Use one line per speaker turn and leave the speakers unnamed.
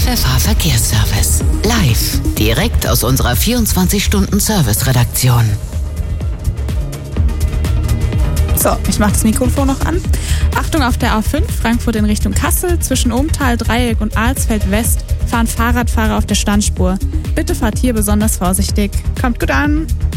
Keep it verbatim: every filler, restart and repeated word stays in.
Pfeffer Verkehrsservice. Live, direkt aus unserer vierundzwanzig-Stunden-Service-Redaktion.
So, ich mache das Mikrofon noch an. Achtung, auf der A fünf, Frankfurt in Richtung Kassel, zwischen Ohmtal, Dreieck und Alsfeld West fahren Fahrradfahrer auf der Standspur. Bitte fahrt hier besonders vorsichtig. Kommt gut an!